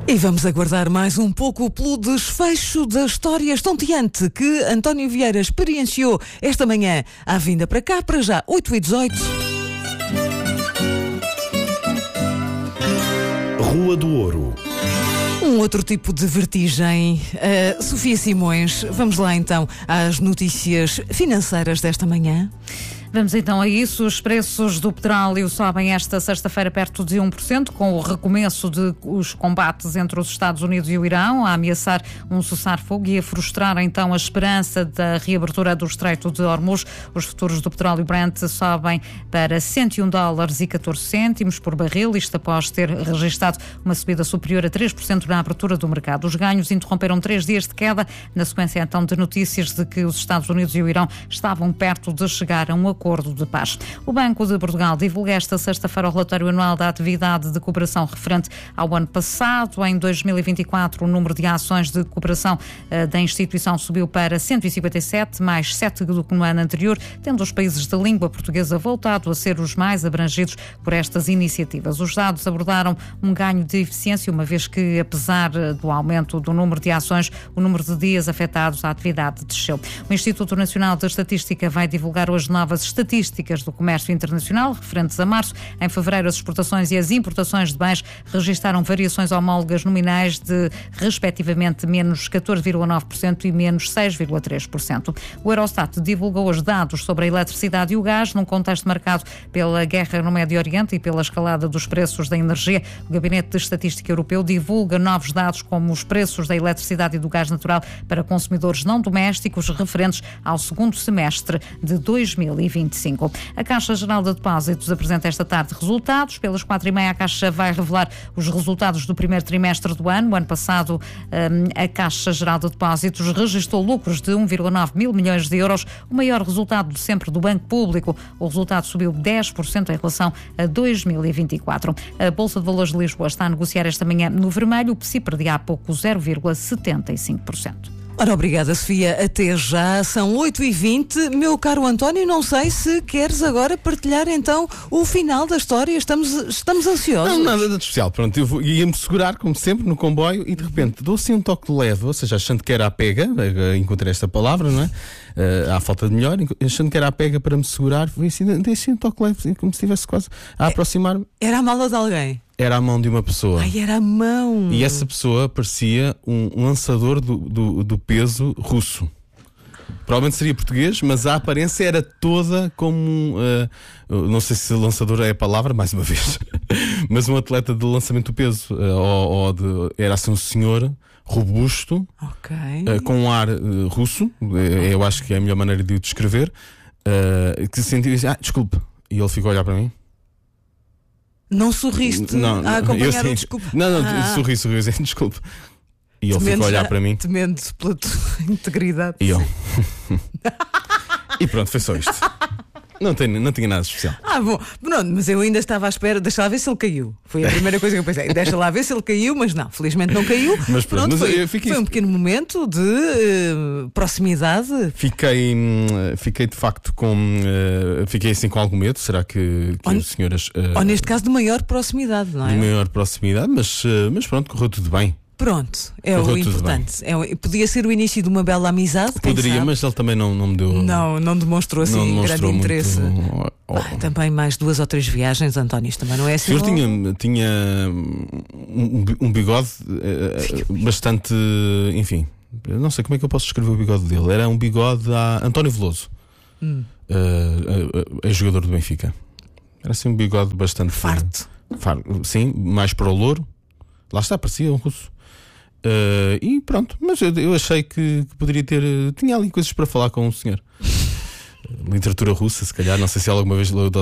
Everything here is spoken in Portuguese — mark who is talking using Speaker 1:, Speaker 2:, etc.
Speaker 1: E vamos aguardar mais um pouco pelo desfecho da história estonteante que António Vieira experienciou esta manhã à vinda para cá, para já 8h18.
Speaker 2: Rua do Ouro.
Speaker 1: Um outro tipo de vertigem. Sofia Simões, vamos lá então às notícias financeiras desta manhã.
Speaker 3: Vamos então a isso. Os preços do petróleo sobem esta sexta-feira perto de 1%, com o recomeço de os combates entre os Estados Unidos e o Irão, a ameaçar um cessar-fogo e a frustrar então a esperança da reabertura do Estreito de Hormuz. Os futuros do petróleo Brent sobem para $101,14 por barril, isto após ter registrado uma subida superior a 3% na abertura do mercado. Os ganhos interromperam 3 dias de queda, na sequência então de notícias de que os Estados Unidos e o Irão estavam perto de chegar a um acordo de paz. O Banco de Portugal divulga esta sexta-feira o relatório anual da atividade de cooperação referente ao ano passado. Em 2024, o número de ações de cooperação da instituição subiu para 157, mais 7 do que no ano anterior, tendo os países de língua portuguesa voltado a ser os mais abrangidos por estas iniciativas. Os dados abordaram um ganho de eficiência, uma vez que, apesar do aumento do número de ações, o número de dias afetados à atividade desceu. O Instituto Nacional de Estatística vai divulgar hoje novas estatísticas do comércio internacional referentes a março. Em fevereiro, as exportações e as importações de bens registaram variações homólogas nominais de, respectivamente, menos 14,9% e menos 6,3%. O Eurostat divulgou hoje dados sobre a eletricidade e o gás, num contexto marcado pela guerra no Médio Oriente e pela escalada dos preços da energia. O Gabinete de Estatística Europeu divulga novos dados como os preços da eletricidade e do gás natural para consumidores não domésticos referentes ao segundo semestre de 2025. A Caixa Geral de Depósitos apresenta esta tarde resultados. Pelas 4h30, a Caixa vai revelar os resultados do primeiro trimestre do ano. O ano passado, a Caixa Geral de Depósitos registrou lucros de 1,9 mil milhões de euros, o maior resultado de sempre do Banco Público. O resultado subiu 10% em relação a 2024. A Bolsa de Valores de Lisboa está a negociar esta manhã no vermelho. O PSI perdia há pouco 0,75%.
Speaker 1: Ora, obrigada, Sofia. Até já, são 8h20. Meu caro António, não sei se queres agora partilhar então o final da história. Estamos ansiosos.
Speaker 2: Não, nada de especial. Pronto, ia-me segurar, como sempre, no comboio e de repente dou assim um toque leve, ou seja, achando que era a pega, encontrei esta palavra, não é? À falta de melhor, achando que era a pega para me segurar, dei assim um toque leve, como se estivesse quase a aproximar-me.
Speaker 1: Era a mala de alguém?
Speaker 2: Era a mão de uma pessoa.
Speaker 1: Ai, era a mão.
Speaker 2: E essa pessoa parecia um lançador do peso russo. Provavelmente seria português, mas a aparência era toda como não sei se lançador é a palavra, mais uma vez, mas um atleta de lançamento do peso. Era assim um senhor robusto, com um ar russo, eu acho que é a melhor maneira de o descrever, que se sentia assim, desculpe. E ele ficou a olhar para mim.
Speaker 1: Não sorriste a acompanhar o desculpe?
Speaker 2: Não, sorri, desculpe. E ele ficou a olhar para mim.
Speaker 1: Temendo pela tua integridade.
Speaker 2: E eu. E pronto, foi só isto. Não tinha nada de especial.
Speaker 1: Bom, pronto, mas eu ainda estava à espera. Deixa lá ver se ele caiu. Foi a primeira coisa que eu pensei. Deixa lá ver se ele caiu, mas não, felizmente não caiu.
Speaker 2: Mas pronto,
Speaker 1: foi um pequeno momento de proximidade.
Speaker 2: Fiquei de facto fiquei assim com algum medo. Será que as senhoras.
Speaker 1: Ou neste caso de maior proximidade, não é?
Speaker 2: De maior proximidade, mas pronto, correu tudo bem.
Speaker 1: Pronto, é o importante. Podia ser o início de uma bela amizade.
Speaker 2: Poderia, mas ele também não me deu.
Speaker 1: Não demonstrou assim grande interesse. Também mais 2 ou 3 viagens, António, isto também não é assim.
Speaker 2: O senhor tinha um bigode bastante. Enfim, eu não sei como é que eu posso descrever o bigode dele. Era um bigode a António Veloso, jogador do Benfica. Era assim um bigode bastante
Speaker 1: farto.
Speaker 2: Sim, mais para o louro. Lá está, parecia um russo. E pronto, mas eu achei que poderia ter. Tinha ali coisas para falar com o senhor. Literatura russa, se calhar, não sei se alguma vez leu